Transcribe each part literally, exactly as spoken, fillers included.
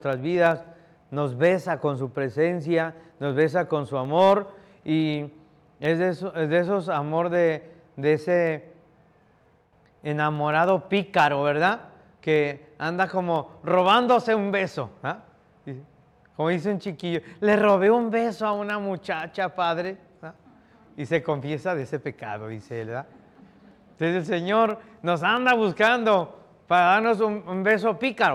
nuestras vidas, nos besa con su presencia, nos besa con su amor, y es de, eso, es de esos amor de, de ese enamorado pícaro, ¿verdad? Que anda como robándose un beso, ¿ah? Como dice un chiquillo, le robé un beso a una muchacha, padre, ¿ah? Y se confiesa de ese pecado, dice él, ¿verdad? Entonces el Señor nos anda buscando para darnos un, un beso pícaro.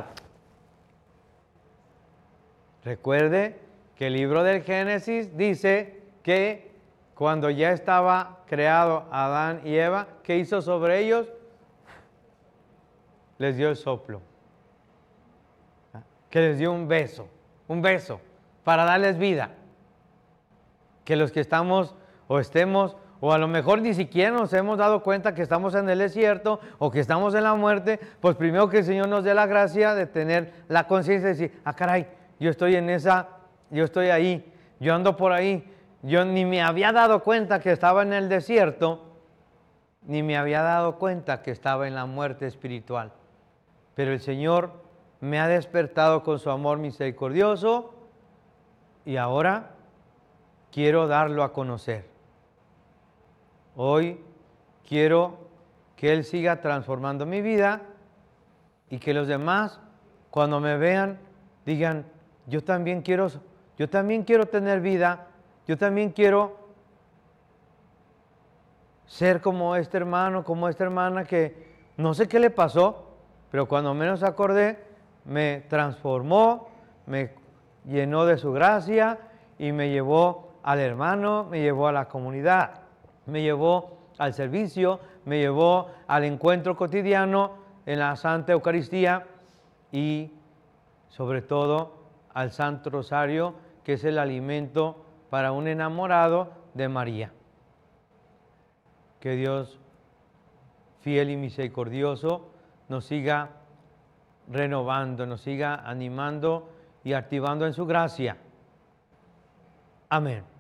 Recuerde que el libro del Génesis dice que cuando ya estaba creado Adán y Eva, ¿qué hizo sobre ellos? Les dio el soplo. Que les dio un beso, un beso, para darles vida. Que los que estamos o estemos, o a lo mejor ni siquiera nos hemos dado cuenta que estamos en el desierto o que estamos en la muerte, pues primero que el Señor nos dé la gracia de tener la conciencia de decir, ah, caray, yo estoy en esa, yo estoy ahí, yo ando por ahí, yo ni me había dado cuenta que estaba en el desierto, ni me había dado cuenta que estaba en la muerte espiritual. Pero el Señor me ha despertado con su amor misericordioso y ahora quiero darlo a conocer. Hoy quiero que Él siga transformando mi vida y que los demás, cuando me vean, digan, yo también quiero, yo también quiero tener vida, yo también quiero ser como este hermano, como esta hermana que no sé qué le pasó, pero cuando menos acordé, me transformó, me llenó de su gracia y me llevó al hermano, me llevó a la comunidad, me llevó al servicio, me llevó al encuentro cotidiano en la Santa Eucaristía y sobre todo al Santo Rosario, que es el alimento para un enamorado de María. Que Dios, fiel y misericordioso, nos siga renovando, nos siga animando y activando en su gracia. Amén.